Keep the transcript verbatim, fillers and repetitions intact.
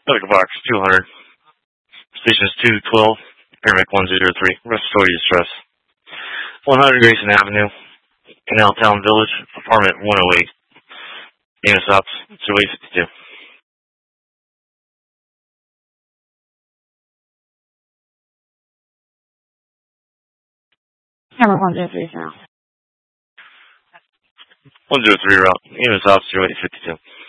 Medical Box two hundred. Stations two twelve. Paramedic one zero three. Respiratory distress. one hundred Grayson Avenue. Canal Town Village. Apartment one oh eight. Unit stops zero eight fifty-two. Number one zero three, sir. one zero three route. Unit stops zero eight fifty-two.